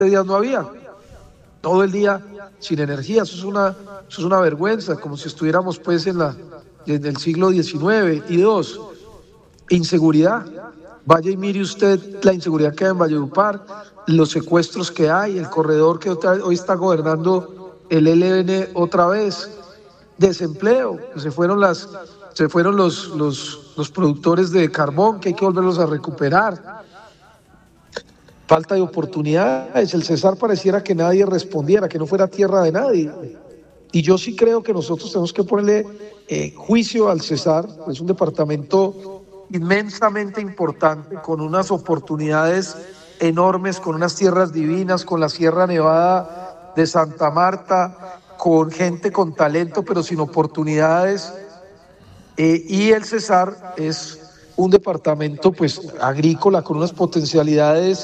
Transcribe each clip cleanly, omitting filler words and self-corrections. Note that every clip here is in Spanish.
días no había. Todo el día sin energía, eso es una vergüenza, como si estuviéramos pues en el siglo XIX. Y dos, inseguridad. Vaya y mire usted la inseguridad que hay en Valledupar, los secuestros que hay, el corredor que hoy está gobernando el ELN otra vez, desempleo, que se fueron los productores de carbón, que hay que volverlos a recuperar. Falta de oportunidades, el Cesar pareciera que nadie respondiera, que no fuera tierra de nadie. Y yo sí creo que nosotros tenemos que ponerle juicio al Cesar, es un departamento inmensamente importante, con unas oportunidades enormes, con unas tierras divinas, con la Sierra Nevada de Santa Marta, con gente con talento pero sin oportunidades, y el Cesar es un departamento pues agrícola con unas potencialidades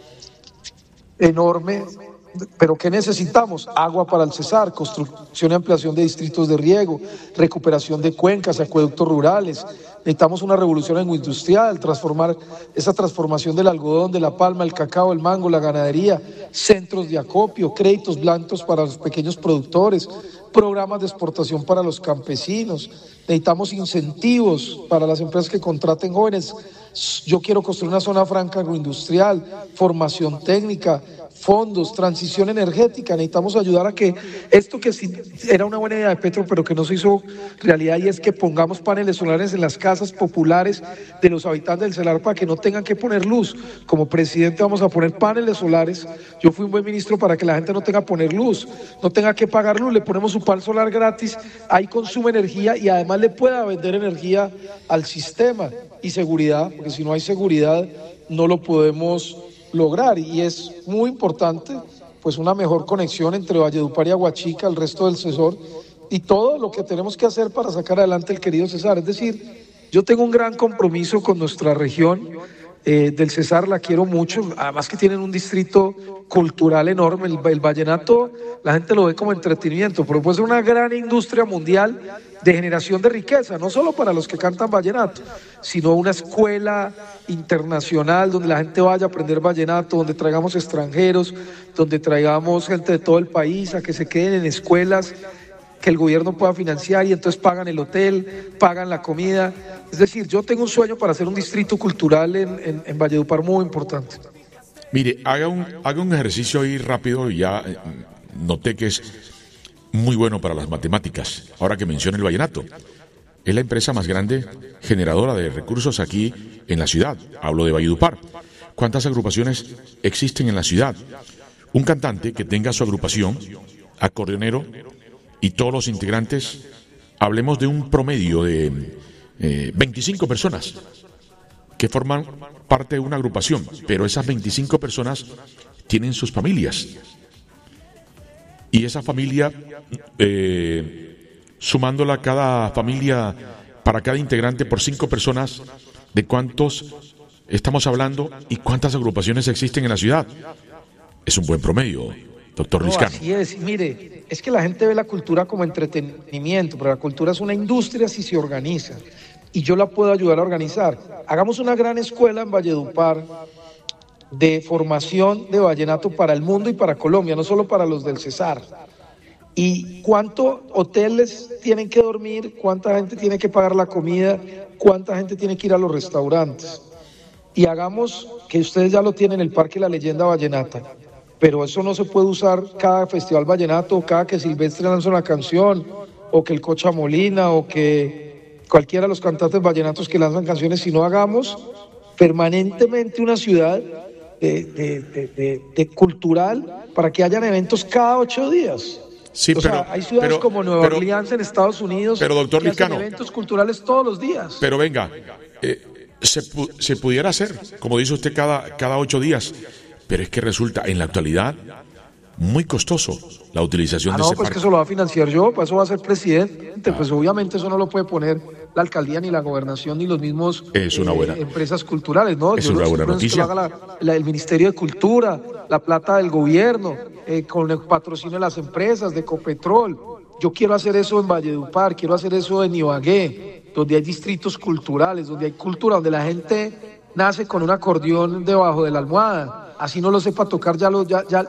enorme, pero ¿qué necesitamos? Agua para el Cesar, construcción y ampliación de distritos de riego, recuperación de cuencas, acueductos rurales. Necesitamos una revolución industrial, transformar esa transformación del algodón, de la palma, el cacao, el mango, la ganadería, centros de acopio, créditos blancos para los pequeños productores, programas de exportación para los campesinos. Necesitamos incentivos para las empresas que contraten jóvenes. Yo quiero construir una zona franca agroindustrial, formación técnica, fondos, transición energética. Necesitamos ayudar a que esto que sí era una buena idea de Petro, pero que no se hizo realidad, y es que pongamos paneles solares en las casas populares de los habitantes del Celar para que no tengan que poner luz. Como presidente vamos a poner paneles solares. Yo fui un buen ministro para que la gente no tenga que poner luz, no tenga que pagar luz. Le ponemos su panel solar gratis, ahí consume energía y además le pueda vender energía al sistema. Y seguridad, porque si no hay seguridad no lo podemos lograr, y es muy importante pues una mejor conexión entre Valledupar y Aguachica, el resto del Cesar, y todo lo que tenemos que hacer para sacar adelante el querido Cesar. Es decir, yo tengo un gran compromiso con nuestra región del Cesar, la quiero mucho, además que tienen un distrito cultural enorme. El vallenato la gente lo ve como entretenimiento, pero puede ser una gran industria mundial de generación de riqueza, no solo para los que cantan vallenato, sino una escuela internacional donde la gente vaya a aprender vallenato, donde traigamos extranjeros, donde traigamos gente de todo el país a que se queden en escuelas que el gobierno pueda financiar, y entonces pagan el hotel, pagan la comida. Es decir, yo tengo un sueño para hacer un distrito cultural en Valledupar muy importante. Mire, haga un ejercicio ahí rápido, y ya noté que es muy bueno para las matemáticas. Ahora que menciona el vallenato, es la empresa más grande generadora de recursos aquí en la ciudad. Hablo de Valledupar. ¿Cuántas agrupaciones existen en la ciudad? Un cantante que tenga su agrupación, acordeonero, y todos los integrantes, hablemos de un promedio de 25 personas que forman parte de una agrupación, pero esas 25 personas tienen sus familias. Y esa familia, sumándola cada familia, para cada integrante por 5 personas, ¿de cuántos estamos hablando y cuántas agrupaciones existen en la ciudad? Es un buen promedio, doctor Liscano. Así es, mire, es que la gente ve la cultura como entretenimiento, pero la cultura es una industria si se organiza, y yo la puedo ayudar a organizar. Hagamos una gran escuela en Valledupar de formación de vallenato para el mundo y para Colombia, no solo para los del Cesar. ¿Y cuántos hoteles tienen que dormir? ¿Cuánta gente tiene que pagar la comida? ¿Cuánta gente tiene que ir a los restaurantes? Y hagamos, que ustedes ya lo tienen, el Parque La Leyenda Vallenata, pero eso no se puede usar cada festival vallenato, o cada que Silvestre lanza una canción, o que el Cocha Molina, o que cualquiera de los cantantes vallenatos que lanzan canciones, sino hagamos permanentemente una ciudad de cultural, para que hayan eventos cada 8 días. Sí, o sea, hay ciudades como Nueva Orleans en Estados Unidos, pero doctor que Liscano, hacen eventos culturales todos los días. Pero venga, se pudiera hacer, como dice usted, cada 8 días, pero es que resulta en la actualidad muy costoso la utilización de ese parque. No, pues que eso lo va a financiar yo, pues eso va a ser presidente, pues obviamente eso no lo puede poner la alcaldía, ni la gobernación, ni los mismos empresas culturales, ¿no? Es una buena noticia. Que lo haga el Ministerio de Cultura, la plata del gobierno, con el patrocinio de las empresas, de Ecopetrol. Yo quiero hacer eso en Valledupar, quiero hacer eso en Ibagué, donde hay distritos culturales, donde hay cultura, donde la gente nace con un acordeón debajo de la almohada, así no lo sepa tocar, ya